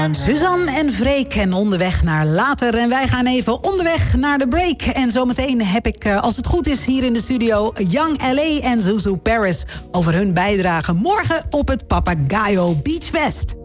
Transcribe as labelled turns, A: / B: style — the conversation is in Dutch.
A: Suzanne en Freek en onderweg naar later. En wij gaan even onderweg naar de break. En zometeen heb ik, als het goed is, hier in de studio Young L.A. en Zuzu Paris over hun bijdrage morgen op het Papagayo Beach Fest.